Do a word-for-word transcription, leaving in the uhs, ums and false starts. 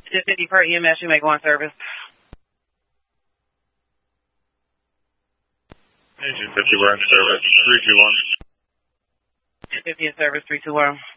two fifty per E M S, you make one service. two fifty, we're in service, three two one. two fifty in service, three two one.